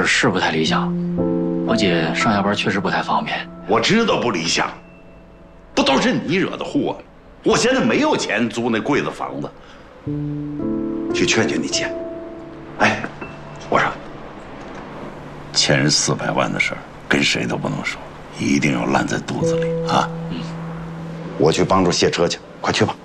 事是不太理想，我姐上下班确实不太方便。 我知道不理想，不都是你惹的祸？我现在没有钱租那贵的房子，去劝劝你姐。哎，我说，欠人400万的事儿，跟谁都不能说，一定要烂在肚子里啊！我去帮助卸车去，快去吧。